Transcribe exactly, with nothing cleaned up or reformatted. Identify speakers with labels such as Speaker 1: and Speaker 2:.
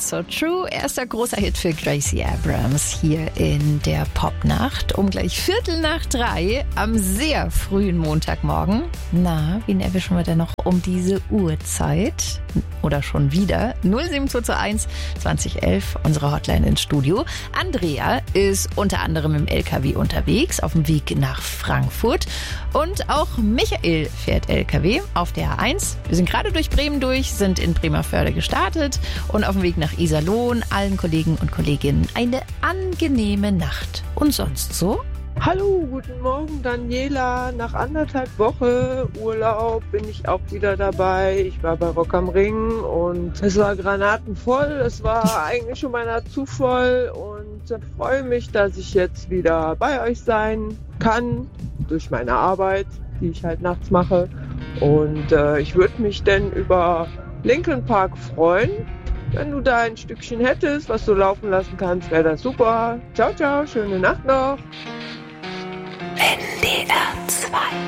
Speaker 1: That's So True. Erster großer Hit für Gracie Abrams hier in der Popnacht. Um gleich Viertel nach drei am sehr frühen Montagmorgen. Na, wen erwischen wir denn noch um diese Uhrzeit? Oder schon wieder? null sieben zwei zwei eins zwanzig elf, unsere Hotline ins Studio. Andrea ist unter anderem im L K W unterwegs, auf dem Weg nach Frankfurt. Und auch Michael fährt L K W auf der A eins. Wir sind gerade durch Bremen durch, sind in Bremervörde gestartet und auf dem Weg nach Iserlohn. Allen Kollegen und Kolleginnen eine angenehme Nacht. Und sonst so?
Speaker 2: Hallo, guten Morgen Daniela. Nach anderthalb Wochen Urlaub bin ich auch wieder dabei. Ich war bei Rock am Ring und es war granatenvoll. Es war eigentlich schon beinahe zu voll und ich freue mich, dass ich jetzt wieder bei euch sein kann durch meine Arbeit, die ich halt nachts mache. Und äh, ich würde mich denn über Linkin Park freuen. Wenn du da ein Stückchen hättest, was du laufen lassen kannst, wäre das super. Ciao, ciao, schöne Nacht noch.
Speaker 1: N D R zwei